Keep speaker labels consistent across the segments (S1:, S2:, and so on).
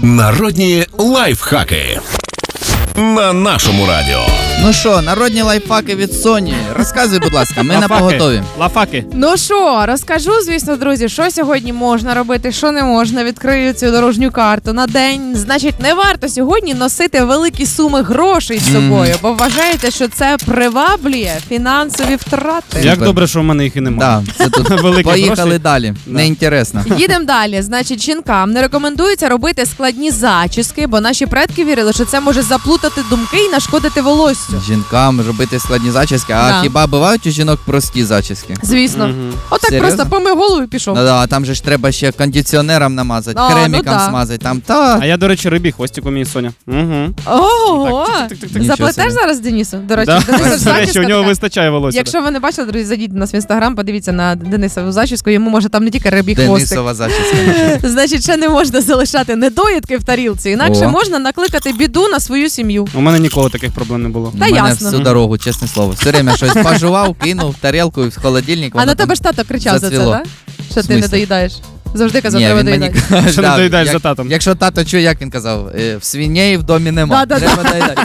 S1: Народні лайфхаки на нашому радіо.
S2: Ну що, народні лайфхаки від Соні. Розказуй, будь ласка, ми на поготові.
S3: Лафаки.
S4: Ну що, розкажу, звісно, друзі, що сьогодні можна робити, що не можна. Відкрию цю дорожню карту на день. Значить, не варто сьогодні носити великі суми грошей з собою, бо вважаєте, що це приваблює фінансові втрати.
S3: Як добре, що в мене їх і немає.
S2: Да, це тут
S3: Великі
S2: поїхали
S3: гроші.
S2: далі.
S3: Да.
S2: Неінтересно.
S4: Їдемо далі. Значить, жінкам не рекомендується робити складні зачіски, бо наші предки вірили, що це може заплутати думки і нашкодити волоссю.
S2: Жінкам робити складні зачіски, а
S4: Да.
S2: хіба бувають у жінок прості зачіски?
S4: Звісно. Отак
S2: Серйозно?
S4: просто помив голову і пішов.
S2: Ну да, там же ж треба ще кондиціонером намазати,
S4: А,
S2: креміком
S4: ну да.
S2: смазати, там та...
S3: А я, до речі, рибі хвостик умію, Соня. Угу.
S4: Ого!
S3: Так,
S2: Нічого
S4: Заплетеш
S2: собі.
S4: зараз Денису? До речі,
S3: Да.
S4: Дениса ж
S3: До
S4: зачіска
S3: речі, у нього
S4: така.
S3: вистачає волосся.
S4: Якщо ви не бачили, друзі, зайдіть до нас в інстаграм, подивіться на Денисову зачіску, йому може там не тільки рибі хвостик.
S2: Денисова зачіска.
S4: Значить, ще не можна залишати недоїдки в тарілці, інакше
S2: О.
S4: можна накликати біду на свою сім'ю.
S3: У мене ніколи таких проблем не було.
S4: Та
S2: У мене
S4: ясно.
S2: всю дорогу, чесне слово. Все время щось пожував, кинув в тарілку і в холодильник.
S4: А
S2: воно
S4: на
S2: там
S4: тебе ж тато кричав за це,
S2: зацвіло.
S4: так? Що
S2: В
S4: ти не
S2: смислі?
S4: доїдаєш? Завжди казав,
S2: Ні,
S4: треба
S2: він мені
S4: доїдати.
S2: каже,
S3: Що не
S2: да,
S3: доїдаєш за татом?
S2: Якщо тато чує, як він казав, в свиней в домі нема.
S4: Да.
S2: Треба доїдати.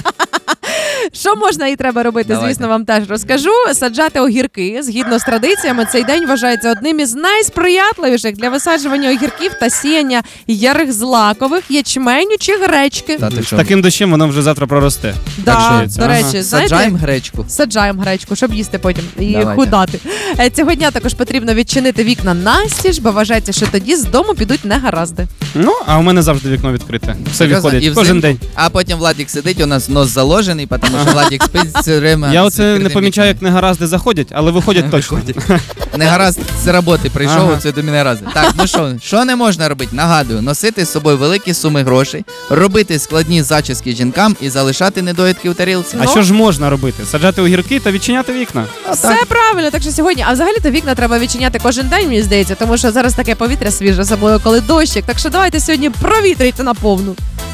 S4: Що можна і треба робити,
S2: Давайте.
S4: звісно, вам теж розкажу. Саджати огірки. Згідно з традиціями, цей день вважається одним із найсприятливіших для висаджування огірків та сіяння ярих злакових, ячменю чи гречки.
S2: Та ти
S3: З
S2: що?
S3: таким дощем воно вже завтра проросте.
S4: Да,
S3: що,
S4: до
S3: ага.
S4: речі, знаєте,
S2: Саджаємо гречку.
S4: саджаємо гречку, щоб їсти потім і
S2: Давайте.
S4: худати. Цього дня також потрібно відчинити вікна настіж, бо вважається, що тоді з дому підуть негаразди.
S3: Ну, а у мене завжди вікно відкрите. Все
S2: Серйозно?
S3: відходить.
S2: І
S3: Кожен
S2: взимку?
S3: день.
S2: А потім Владик сидить, у нас нос заложений, тому що Владик спить все время.
S3: Я
S2: з
S3: оце не
S2: відкритим
S3: помічаю, як
S2: вікном.
S3: негаразди заходять, але виходять точно.
S2: Не гаразд з роботи прийшов,
S3: Ага.
S2: оце до мене разом. Так, ну що не можна робити? Нагадую, носити з собою великі суми грошей, робити складні зачіски жінкам і залишати недоїдки у тарілці.
S3: А що ж можна робити? Саджати огірки та відчиняти вікна.
S4: Все правильно, так що сьогодні, а взагалі-то вікна треба відчиняти кожен день, мені здається, тому що зараз таке повітря свіже, особливо коли дощик. Так що давайте сьогодні провітрюйте на повну.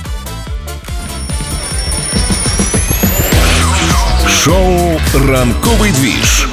S1: Шоу «Ранковий двіж»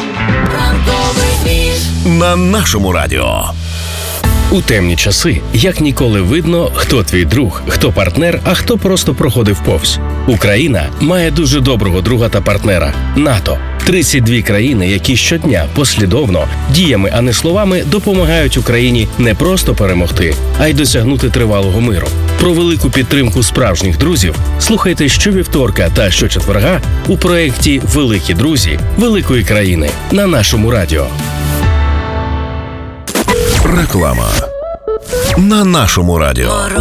S1: на нашому радіо.
S5: У темні часи як ніколи видно, хто твій друг, хто партнер, а хто просто проходив повз. Україна має дуже доброго друга та партнера – НАТО. 32 країни, які щодня послідовно, діями, а не словами, допомагають Україні не просто перемогти, а й досягнути тривалого миру. Про велику підтримку справжніх друзів слухайте щовівторка та щочетверга у проєкті «Великі друзі великої країни» на нашому радіо.
S1: Реклама на нашому радіо.